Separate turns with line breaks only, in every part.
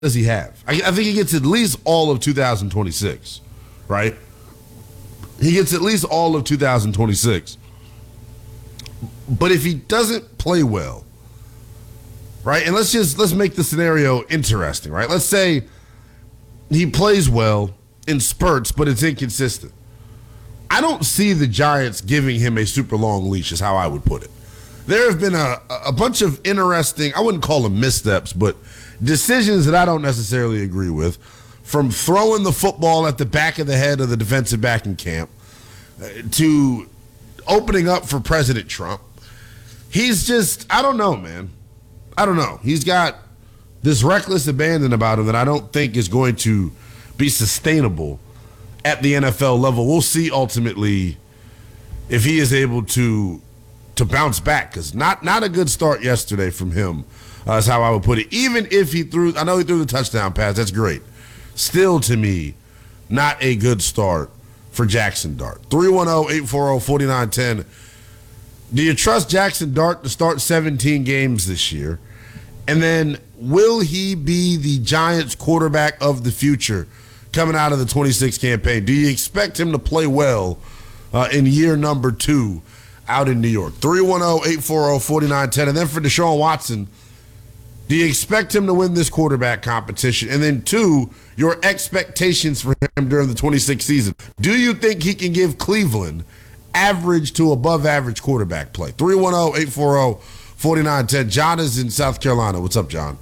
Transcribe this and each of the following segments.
does he have? I think he gets at least all of 2026, right? He gets at least all of 2026. But if he doesn't play well, right? And let's make the scenario interesting, right? Let's say he plays well in spurts, but it's inconsistent. I don't see the Giants giving him a super long leash, is how I would put it. There have been a bunch of interesting, I wouldn't call them missteps, but decisions that I don't necessarily agree with, from throwing the football at the back of the head of the defensive back in camp to opening up for President Trump. He's just, I don't know, man. I don't know. He's got this reckless abandon about him that I don't think is going to be sustainable at the NFL level. We'll see ultimately if he is able to bounce back, because not a good start yesterday from him. That's how I would put it. Even if I know he threw the touchdown pass, that's great. Still, to me, not a good start for Jackson Dart. 310-840-4910. Do you trust Jackson Dart to start 17 games this year? And then will he be the Giants quarterback of the future coming out of the 26 campaign? Do you expect him to play well in year number 2 out in New York? 310-840-4910. And then for Deshaun Watson, do you expect him to win this quarterback competition? And then 2, your expectations for him during the 26th season. Do you think he can give Cleveland average to above average quarterback play? 310-840-4910. John is in South Carolina. What's up, John?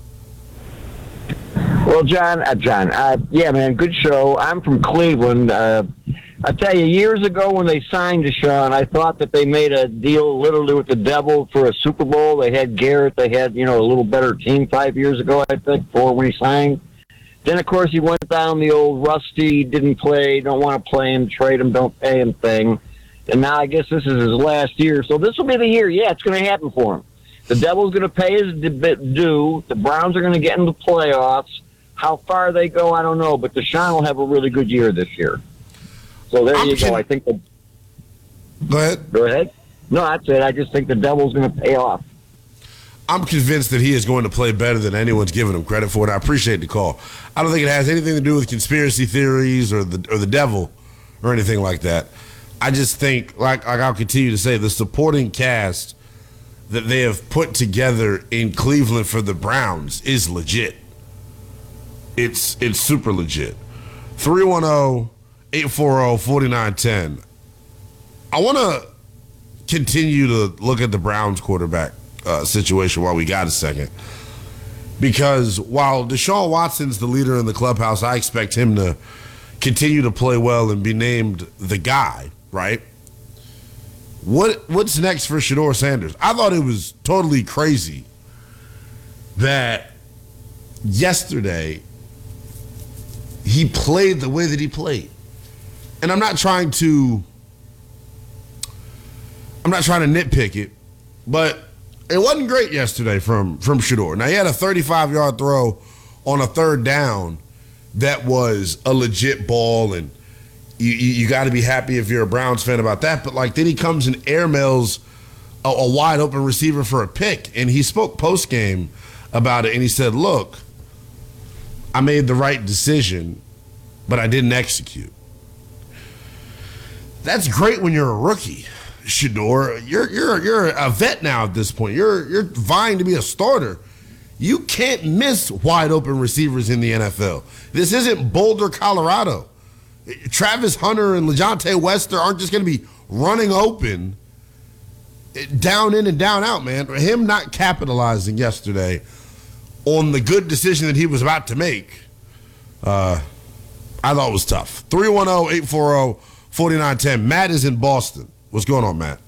Well, John, yeah, man, good show. I'm from Cleveland. I tell you, years ago when they signed Deshaun, I thought that they made a deal literally with the devil for a Super Bowl. They had Garrett. They had, a little better team 5 years ago, I think, when he signed. Then, of course, he went down the old rusty, didn't play, don't want to play him, trade him, don't pay him thing. And now I guess this is his last year. So this will be the year. Yeah, it's going to happen for him. The devil's going to pay his due. The Browns are going to get into the playoffs. How far they go, I don't know. But Deshaun will have a really good year this year. So there you go. I think
Go ahead.
Go ahead. No, that's it. I just think the devil's going to pay off.
I'm convinced that he is going to play better than anyone's giving him credit for, and I appreciate the call. I don't think it has anything to do with conspiracy theories or the devil or anything like that. I just think, like I'll continue to say, the supporting cast that they have put together in Cleveland for the Browns is legit. It's super legit. 310-840-4910. I want to continue to look at the Browns quarterback situation while we got a second. Because while Deshaun Watson's the leader in the clubhouse, I expect him to continue to play well and be named the guy, right? What's next for Shedeur Sanders? I thought it was totally crazy that yesterday he played the way that he played. And I'm not trying to nitpick it, but it wasn't great yesterday from Shedeur. Now, he had a 35-yard throw on a third down that was a legit ball, and you got to be happy if you're a Browns fan about that. But, then he comes and airmails a wide-open receiver for a pick, and he spoke post-game about it, and he said, look, I made the right decision, but I didn't execute. That's great when you're a rookie, Shedeur. You're a vet now at this point. You're vying to be a starter. You can't miss wide open receivers in the NFL. This isn't Boulder, Colorado. Travis Hunter and LeJontay Wester aren't just going to be running open down in and down out, man. Him not capitalizing yesterday on the good decision that he was about to make, I thought was tough. 310-840-4910. Matt is in Boston. What's going on, Matt?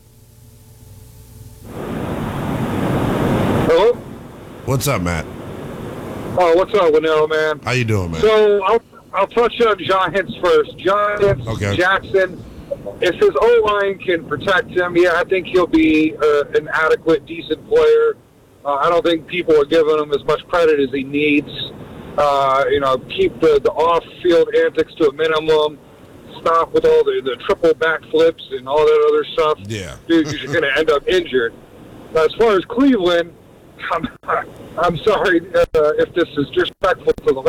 Hello?
What's up, Matt?
Oh, what's up, Winell, man?
How you doing, man?
So I'll touch on Giants first. Giants,
okay.
Jackson. If his O-line can protect him, yeah, I think he'll be an adequate, decent player. I don't think people are giving him as much credit as he needs. Keep the off-field antics to a minimum. Stop with all the triple backflips and all that other stuff.
Yeah.
Dude, you're going to end up injured. As far as Cleveland, I'm sorry if this is disrespectful to the